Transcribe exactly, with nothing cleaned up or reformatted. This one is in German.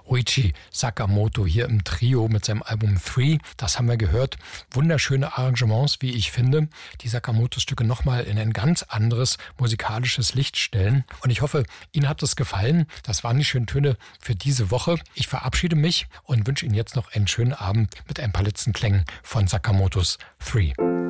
Ryuichi Sakamoto hier im Trio mit seinem Album Three. Das haben wir gehört. Wunderschöne Arrangements, wie ich finde, die Sakamoto-Stücke nochmal in ein ganz anderes musikalisches Licht stellen. Und ich hoffe, Ihnen hat es gefallen. Das waren die schönen Töne für diese Woche. Ich verabschiede mich und wünsche Ihnen jetzt noch einen schönen Abend mit ein paar letzten Klängen von Sakamotos Three.